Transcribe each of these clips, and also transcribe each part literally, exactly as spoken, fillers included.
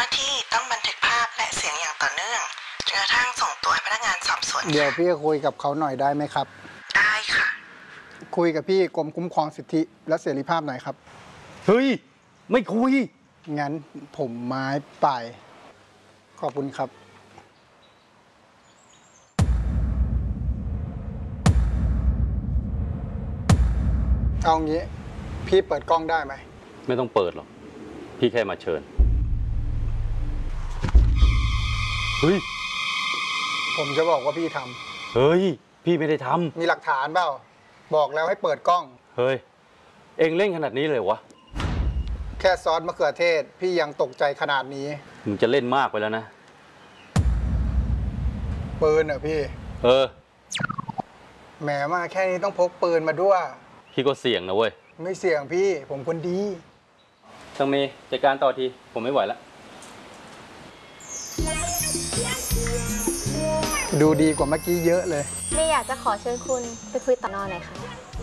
น้าที่ต้องบันทึกภาพและเสียงอย่างต่อเนื่องจนกระทั่งส่งตัวให้พนักงานสอบสวนเดี๋ยวพี่คุยกับเขาหน่อยได้ไหมครับได้ค่ะคุยกับพี่กรมคุ้มครองสิทธิและเสรีภาพหน่อยครับเฮ้ยไม่คุยงั้นผมไม้ไปขอบคุณครับเอางี้พี่เปิดกล้องได้ไหมไม่ต้องเปิดหรอกพี่แค่มาเชิญเฮ้ยผมจะบอกว่าพี่ทำเฮ้ยพี่ไม่ได้ทำมีหลักฐานเปล่าบอกแล้วให้เปิดกล้องเฮ้ยเอ็งเล่นขนาดนี้เลยวะแค่ซอสมะเขือเทศพี่ยังตกใจขนาดนี้มึงจะเล่นมากไปแล้วนะปืนเหรอพี่เออแหมมาแค่นี้ต้องพกปืนมาด้วยพี่ก็เสี่ยงนะเว้ยไม่เสี่ยงพี่ผมคนดีต้องมีจัดการต่อทีผมไม่ไหวแล้วดูดีกว่าเมื่อกี้เยอะเลยไม่อยากจะขอเชิญคุณไปคุยต่อนอนหน่อยค่ะ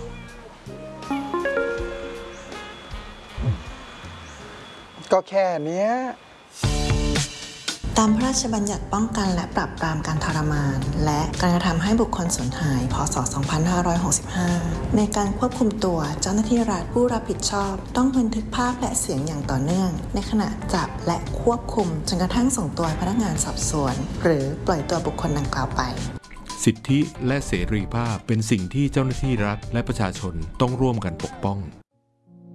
ก็แค่เนี้ยตามพระราชบัญญัติป้องกันและปราบปรามการทรมานและการกระทำให้บุคคลสูญหายพ.ศ. สองพันห้าร้อยหกสิบห้า ในการควบคุมตัวเจ้าหน้าที่รัฐผู้รับผิดชอบต้องบันทึกภาพและเสียงอย่างต่อเนื่องในขณะจับและควบคุมจนกระทั่งส่งตัวพนักงานสอบสวนหรือปล่อยตัวบุคคลดังกล่าวไปสิทธิและเสรีภาพเป็นสิ่งที่เจ้าหน้าที่รัฐและประชาชนต้องร่วมกันปกป้อง